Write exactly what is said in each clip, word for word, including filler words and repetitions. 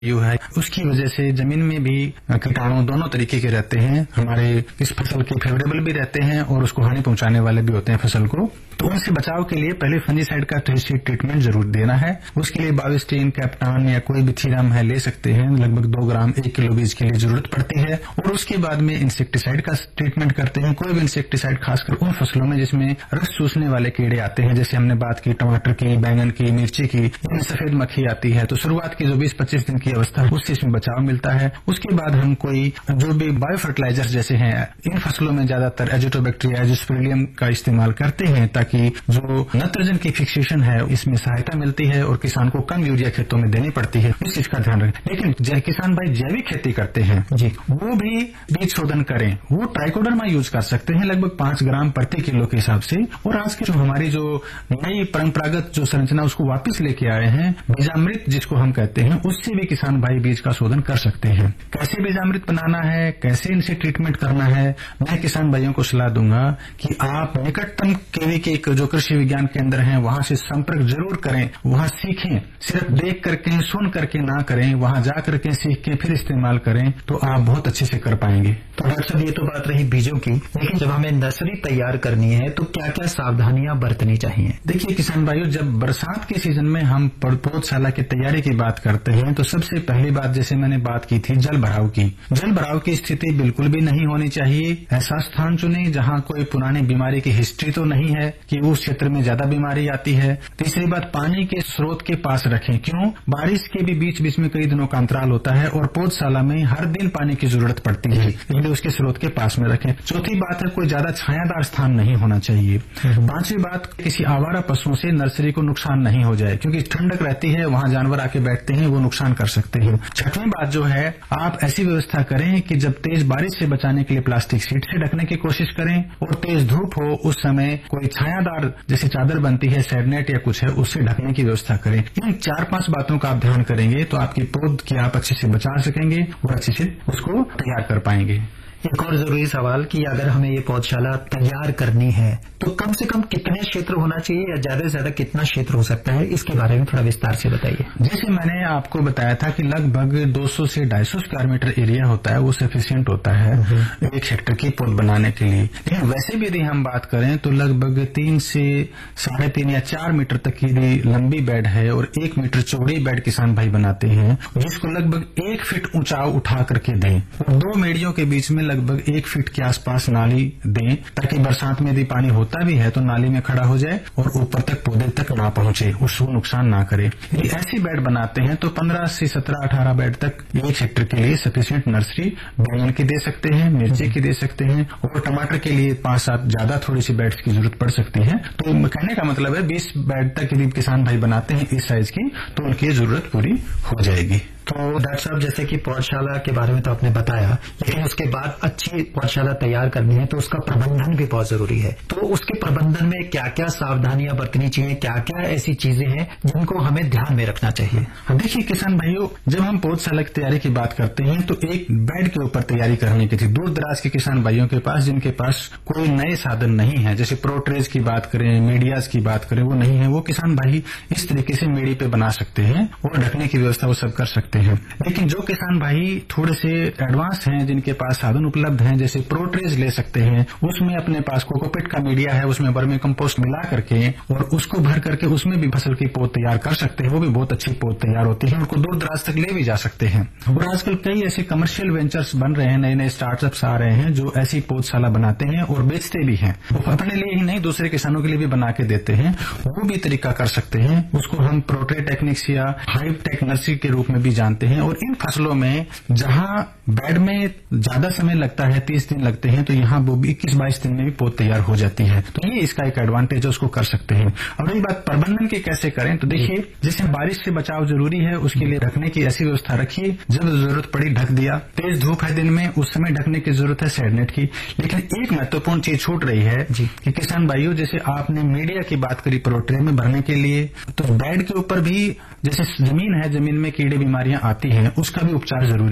You है, उसकी वजह से जमीन में भी कीटाणु दोनों तरीके के रहते हैं, हमारे इस फसल के फेवरेबल भी रहते हैं और उसको हानि पहुंचाने वाले भी होते हैं फसल को। तो उनसे बचाव के लिए पहले फंजीसाइड का ट्रीसीड ट्रीटमेंट जरूर देना है। उसके लिए बाविस्टीन, कैप्टान या कोई भी थीरम है ले सकते हैं, लगभग दो ग्राम एक किलो बीज के लिए जरूरत पड़ती है। और उसके बाद में इंसेक्टिसाइड का ट्रीटमेंट करते हैं। कोई भी इंसेक्टिसाइड खासकर उन फसलों में जिसमें रस चूसने वाले कीड़े आते हैं, जैसे हमने बात की टमाटर की, बैंगन की, मिर्ची की, इनमें सफेद मक्खी आती है। तो शुरुआत की जो बीस पच्चीस दिन की अवस्था उससे इसमें बचाव मिलता है। उसके बाद हम कोई जो भी बायो फर्टिलाइजर जैसे हैं, इन फसलों में ज्यादातर एजिटोबैक्टीरिया, एजिस्पेरिलियम का इस्तेमाल करते हैं ताकि जो नाइट्रोजन की फिक्सेशन है इसमें सहायता मिलती है और किसान को कम यूरिया खेतों में देनी पड़ती है। इस चीज का ध्यान रखें। लेकिन किसान भाई जैविक खेती करते हैं जी, वो भी बीज शोधन करें। वो ट्राइकोडर्मा यूज कर सकते हैं लगभग पांच ग्राम प्रति किलो के हिसाब से। और आज की जो हमारी जो नई परंपरागत जो संरचना उसको वापस लेके आए हैं, बीजामृत जिसको हम कहते हैं, उससे भी किसान भाई बीज का शोधन कर सकते हैं। कैसे बीजामृत बनाना है, कैसे इनसे ट्रीटमेंट करना है, मैं किसान भाइयों को सलाह दूंगा कि आप निकटतम केवी के जो कृषि विज्ञान केंद्र हैं वहां से संपर्क जरूर करें, वहां सीखें। सिर्फ देख करके सुन करके ना करें, वहां जा करके सीख के फिर इस्तेमाल करें तो आप बहुत अच्छे से कर पाएंगे। तो डॉक्टर साहब ये तो बात रही बीजों की, लेकिन जब हमें नर्सरी तैयार करनी है तो क्या क्या सावधानियां बरतनी चाहिए? देखिए किसान भाइयों, जब बरसात के सीजन में हम पौधशाला की तैयारी की बात करते हैं तो सबसे पहली बात जैसे मैंने बात की थी जल भराव की। जल भराव की स्थिति बिल्कुल भी नहीं होनी चाहिए। ऐसा स्थान चुने जहां कोई पुरानी बीमारी की हिस्ट्री तो नहीं है कि उस क्षेत्र में ज्यादा बीमारी आती है। तीसरी बात, पानी के स्रोत के पास रखें। क्यों? बारिश के भी बीच बीच में कई दिनों का अंतराल होता है और पौधशाला में हर दिन पानी की जरूरत पड़ती है, इसलिए उसके स्रोत के पास में रखें। चौथी बात है, कोई ज्यादा छायादार स्थान नहीं होना चाहिए। पांचवी बात, किसी आवारा पशुओं से नर्सरी को नुकसान नहीं हो जाए, क्योंकि ठंडक रहती है, वहां जानवर आके बैठते हैं, वो नुकसान कर सकते हैं। छठवीं बात जो है, आप ऐसी व्यवस्था करें कि जब तेज बारिश से बचाने के लिए प्लास्टिक शीट से ढकने की कोशिश करें और तेज धूप हो उस समय कोई छायादार जैसे चादर बनती है, सेडनेट या कुछ है, उससे ढकने की व्यवस्था करें। इन चार पांच बातों का आप ध्यान करेंगे तो आपकी पौध की आप अच्छे से बचा सकेंगे और अच्छे से उसको तैयार कर पाएंगे। एक और जरूरी सवाल कि अगर हमें ये पौधशाला तैयार करनी है तो कम से कम कितने क्षेत्र होना चाहिए या ज्यादा से ज्यादा कितना क्षेत्र हो सकता है, इसके बारे में थोड़ा विस्तार से बताइए। जैसे मैंने आपको बताया था कि लगभग दो सौ से ढाई सौ स्क्वायर मीटर एरिया होता है, वो सफिशिएंट होता है एक हेक्टर की पौध बनाने के लिए। लेकिन वैसे भी यदि हम बात करें तो लगभग तीन से साढ़े तीन या चार मीटर तक की लंबी बेड है और एक मीटर चौड़ी बेड किसान भाई बनाते हैं, जिसको लगभग एक फीट ऊंचाव उठा करके दें। दो मेड़ियों के बीच में लगभग एक फीट के आसपास नाली दें, ताकि बरसात में यदि पानी होता भी है तो नाली में खड़ा हो जाए और ऊपर तक पौधे तक ना पहुंचे, उसको नुकसान ना करे। यदि ऐसी बेड बनाते हैं तो पंद्रह से सत्रह अठारह बेड तक एक हेक्टर के लिए सफिशिएंट नर्सरी बैंगन की दे सकते हैं, मिर्ची की दे सकते हैं और टमाटर के लिए पांच सात ज्यादा थोड़ी सी बेड्स की जरूरत पड़ सकती है। तो कहने का मतलब है बीस बेड तक यदि किसान भाई बनाते हैं इस साइज की तो उनकी जरूरत पूरी हो जाएगी। तो डॉक्टर साहब, जैसे कि पौधशाला के बारे में तो आपने बताया, लेकिन उसके बाद अच्छी पौधशाला तैयार करनी है तो उसका प्रबंधन भी बहुत जरूरी है। तो उसके प्रबंधन में क्या क्या सावधानियां बरतनी चाहिए, क्या क्या ऐसी चीजें हैं जिनको हमें ध्यान में रखना चाहिए? देखिए किसान भाइयों, जब हम पौधशाला की तैयारी की बात करते हैं तो एक बेड के ऊपर तैयारी करने की थी। दूर दराज के किसान भाइयों के पास जिनके पास कोई नए साधन नहीं है, जैसे प्रोट्रेज की बात करें, मीडियाज की बात करें, वो नहीं है, वो किसान भाई इस तरीके से मेड़ी पे बना सकते हैं और ढकने की व्यवस्था वो सब कर सकते हैं। लेकिन जो किसान भाई थोड़े से एडवांस हैं, जिनके पास साधन उपलब्ध हैं, जैसे प्रोट्रेज ले सकते हैं, उसमें अपने पास कोकोपिट का मीडिया है, उसमें वर्मी कंपोस्ट मिला करके और उसको भर करके उसमें भी फसल की पौध तैयार कर सकते हैं। वो भी बहुत अच्छी पौध तैयार होती है, उनको दूर दराज तक ले भी जा सकते हैं। और आजकल कई ऐसे कमर्शियल वेंचर्स बन रहे हैं, नए नए स्टार्टअप्स आ रहे हैं जो ऐसी पौधशाला बनाते हैं और बेचते भी हैं। वो अपने लिए ही नहीं दूसरे किसानों के लिए भी बना के देते हैं, वो भी तरीका कर सकते हैं। उसको हम प्रोट्रे टेक्निक्स या हाई टेक नर्सरी के रूप में भी जानते हैं। और इन फसलों में जहां बेड में ज्यादा समय लगता है, तीस दिन लगते हैं, तो यहाँ वो इक्कीस बाईस दिन में भी पौध तैयार हो जाती है। तो ये इसका एक एडवांटेज है, उसको कर सकते हैं। और रही बात प्रबंधन की कैसे करें, तो देखिए जैसे बारिश से बचाव जरूरी है, उसके लिए रखने की ऐसी व्यवस्था रखिए, जब जरूरत पड़ी ढक दिया। तेज धूप है दिन में, उस समय ढकने की जरूरत है सेडनेट की। लेकिन एक महत्वपूर्ण चीज छूट रही है जी कि किसान भाइयों, जैसे आपने मीडिया की बात करी प्रोट्रे में भरने के लिए, तो बेड के ऊपर भी जैसे जमीन है, जमीन में कीड़े बीमारियां आती हैं, उसका भी उपचार जरूरी है।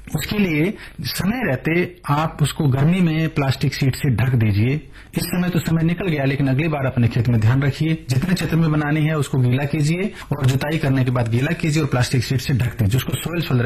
उसके लिए समय रहते आप उसको गर्मी में प्लास्टिक शीट से ढक दीजिए। इस समय तो समय निकल गया, लेकिन अगली बार अपने खेत में ध्यान रखिए, जितने क्षेत्र में बनानी है उसको गीला कीजिए और जुताई करने के बाद गीला कीजिए और प्लास्टिक शीट से ढक दीजिए, जिसको सोइल